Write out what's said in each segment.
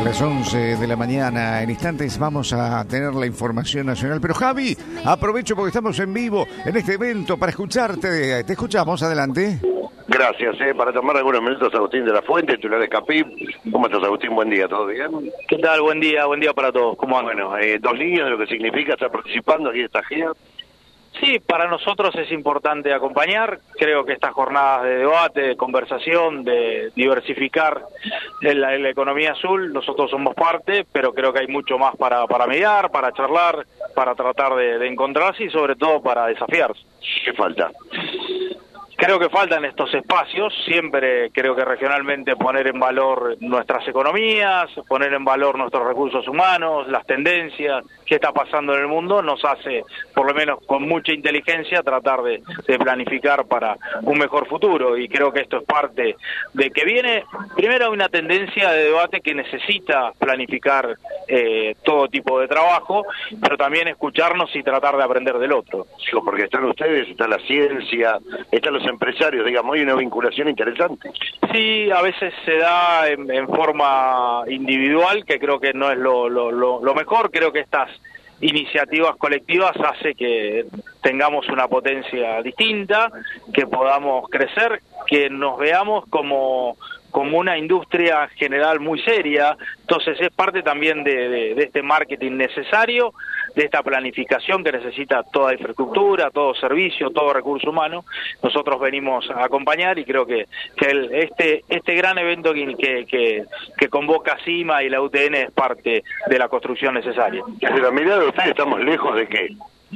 Las 11 de la mañana, en instantes vamos a tener la información nacional. Pero Javi, aprovecho porque estamos en vivo en este evento para escucharte. Te escuchamos, adelante. Gracias, para tomar algunos minutos, Agustín de la Fuente, titular de CAPIB. ¿Cómo estás, Agustín? Buen día, ¿todo bien? ¿Qué tal? Buen día para todos. ¿Cómo andan? Bueno, 2 líneas de lo que significa estar participando aquí en esta gira. Sí, para nosotros es importante acompañar. Creo que estas jornadas de debate, de conversación, de diversificar la economía azul, nosotros somos parte, pero creo que hay mucho más para mediar, para charlar, para tratar de encontrarse y sobre todo para desafiarse. ¿Qué falta? Creo que faltan estos espacios, siempre creo que regionalmente poner en valor nuestras economías, poner en valor nuestros recursos humanos, las tendencias, qué está pasando en el mundo, nos hace, por lo menos con mucha inteligencia, tratar de planificar para un mejor futuro, y creo que esto es parte de que viene, primero hay una tendencia de debate que necesita planificar todo tipo de trabajo, pero también escucharnos y tratar de aprender del otro. Digo, porque están ustedes, está la ciencia, están los empresarios, digamos, hay una vinculación interesante. Sí, a veces se da en forma individual, que creo que no es lo mejor. Creo que estas iniciativas colectivas hace que tengamos una potencia distinta, que podamos crecer, que nos veamos como una industria general muy seria. Entonces es parte también de este marketing necesario, de esta planificación que necesita toda infraestructura, todo servicio, todo recurso humano. Nosotros venimos a acompañar y creo que este gran evento que convoca CIMA y la UTN es parte de la construcción necesaria. Desde la mirada de ustedes, ¿estamos lejos de qué?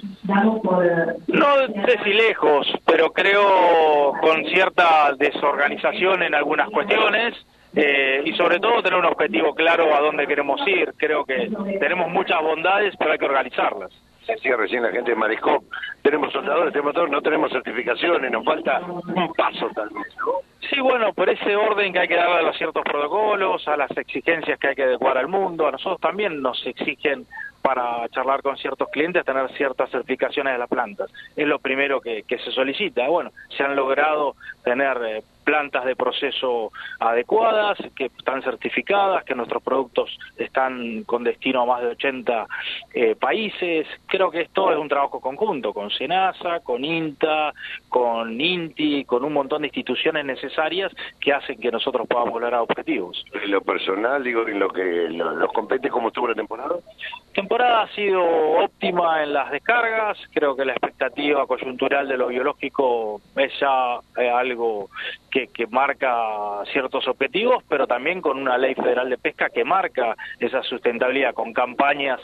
No sé si lejos, pero creo con cierta desorganización en algunas cuestiones, y sobre todo tener un objetivo claro a dónde queremos ir. Creo que tenemos muchas bondades, pero hay que organizarlas. Decía recién la gente de Marisco, tenemos soldadores, tenemos todo, no tenemos certificaciones, nos falta un paso tal vez, ¿no? Sí, bueno, por ese orden que hay que darle a los ciertos protocolos, a las exigencias que hay que adecuar al mundo. A nosotros también nos exigen, para charlar con ciertos clientes, tener ciertas certificaciones de las plantas. Es lo primero que se solicita. Bueno, se han logrado tener plantas de proceso adecuadas, que están certificadas, que nuestros productos están con destino a más de 80 países. Creo que esto es un trabajo conjunto con SENASA, con INTA, con INTI, con un montón de instituciones necesarias que hacen que nosotros podamos lograr objetivos. En lo personal, digo, en lo que los compete, ¿cómo estuvo la temporada? La temporada ha sido óptima en las descargas. Creo que la expectativa coyuntural de lo biológico es ya algo que marca ciertos objetivos, pero también con una ley federal de pesca que marca esa sustentabilidad, con campañas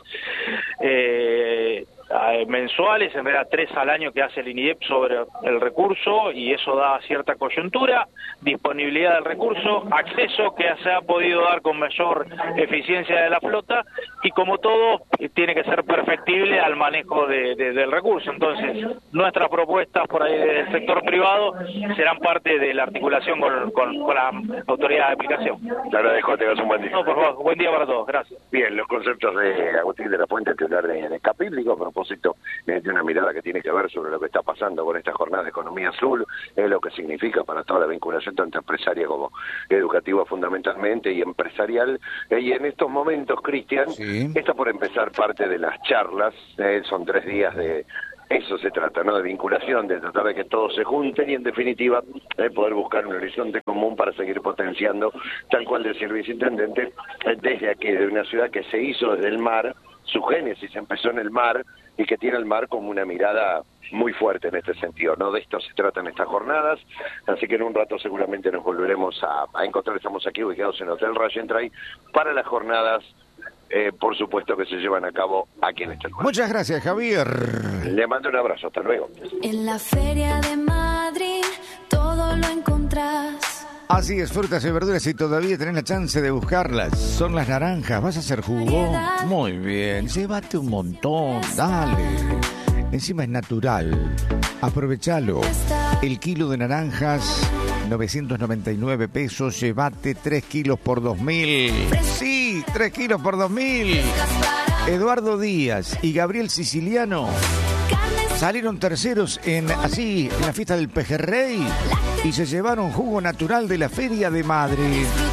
mensuales, en vez de 3 al año que hace el INIDEP sobre el recurso, y eso da cierta coyuntura, disponibilidad del recurso, acceso que se ha podido dar con mayor eficiencia de la flota, y como todo tiene que ser perfectible al manejo del recurso. Entonces nuestras propuestas por ahí del sector privado serán parte de la articulación con la autoridad de aplicación. Te agradezco, tengas un buen día. No, por favor, buen día para todos, gracias. Bien, los conceptos de Agustín de la Fuente, titular de CAPIB, digo, a propósito de una mirada que tiene que ver sobre lo que está pasando con esta jornada de economía azul, lo que significa para toda la vinculación tanto empresaria como educativa fundamentalmente y empresarial. Y en estos momentos, Cristian, sí, está por empezar parte de las charlas, son 3 días de... Eso se trata, ¿no? De vinculación, de tratar de que todos se junten y, en definitiva, poder buscar un horizonte común para seguir potenciando, tal cual decía el viceintendente, desde aquí, de una ciudad que se hizo desde el mar, su génesis empezó en el mar y que tiene el mar como una mirada muy fuerte en este sentido, ¿no? De esto se tratan estas jornadas, así que en un rato seguramente nos volveremos a encontrar. Estamos aquí ubicados en el Hotel Rayentray para las jornadas, por supuesto, que se llevan a cabo aquí en este lugar. Muchas gracias, Javier. Le mando un abrazo, hasta luego. En la Feria de Madrid todo lo encontrás. Así es, frutas y verduras, y todavía tenés la chance de buscarlas. Son las naranjas. ¿Vas a hacer jugo? Muy bien, llévate un montón, dale. Encima es natural. Aprovechalo. El kilo de naranjas, 999 pesos. Llévate 3 kilos por 2.000. Sí, 3 kilos por 2.000. Eduardo Díaz y Gabriel Siciliano salieron terceros en la fiesta del Pejerrey y se llevaron jugo natural de la Feria de Madrid.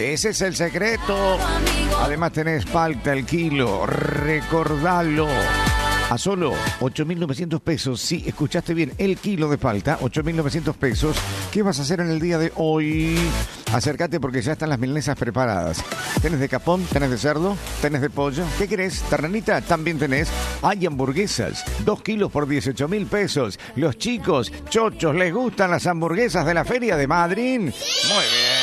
Ese es el secreto. Además tenés palta el kilo, recordalo. A solo 8.900 pesos. Sí, escuchaste bien, el kilo de palta, 8.900 pesos. ¿Qué vas a hacer en el día de hoy? Acércate porque ya están las milanesas preparadas. ¿Tenés de capón? ¿Tenés de cerdo? ¿Tenés de pollo? ¿Qué querés? ¿Ternanita? También tenés. Hay hamburguesas, 2 kilos por 18.000 pesos. Los chicos chochos les gustan las hamburguesas de la Feria de Madrid. Muy bien.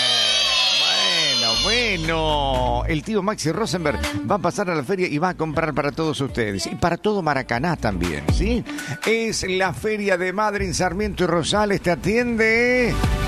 Bueno, el tío Maxi Rosenberg va a pasar a la feria y va a comprar para todos ustedes. Y para todo Maracaná también, ¿sí? Es la Feria de Madrid, Sarmiento y Rosales. Te atiende